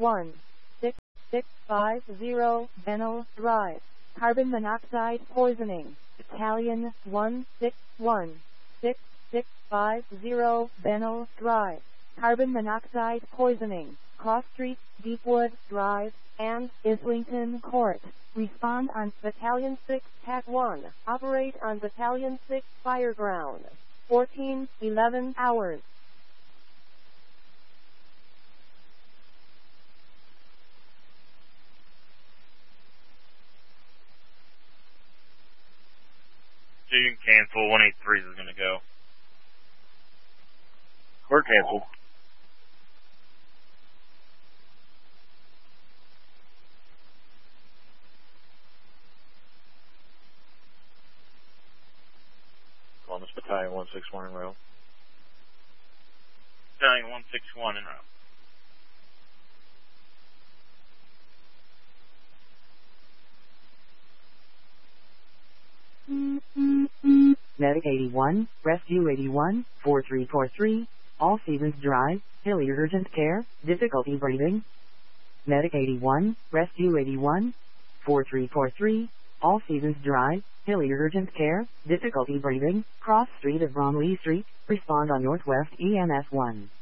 16650 Bennell Drive. Carbon monoxide poisoning. Battalion 1616650 Bennell Drive. Carbon monoxide poisoning. Cross Street, Deepwood Drive, and Islington Court. Respond on Battalion 6 TAC 1. Operate on Battalion 6 Fireground. 14-11 hours. So you can cancel. 183 is going to go. We're canceled. Columbus Battalion 161 en route. Battalion 161 en route. Medic 81, Rescue 81, 4343, All Seasons Drive, Hilliard Urgent Care, difficulty breathing. Medic 81, Rescue 81, 4343, All Seasons Drive, Hilliard Urgent Care, difficulty breathing, cross street of Bromley Street, respond on Northwest EMS 1.